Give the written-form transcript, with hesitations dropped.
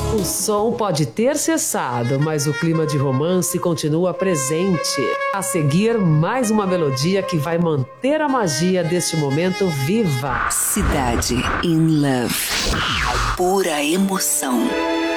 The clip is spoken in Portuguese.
O som pode ter cessado, mas o clima de romance continua presente. A seguir, mais uma melodia que vai manter a magia deste momento viva. Cidade in Love. Pura emoção.